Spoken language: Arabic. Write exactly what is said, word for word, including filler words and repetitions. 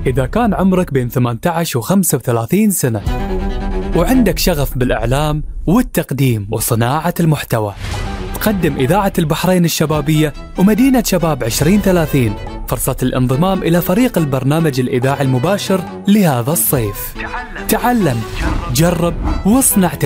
إذا كان عمرك بين ثمانية عشر و خمسة وثلاثين سنة وعندك شغف بالإعلام والتقديم وصناعة المحتوى، تقدم إذاعة البحرين الشبابية ومدينة شباب عشرين ثلاثين فرصة الانضمام إلى فريق البرنامج الإذاعي المباشر لهذا الصيف. تعلم، جرب، واصنع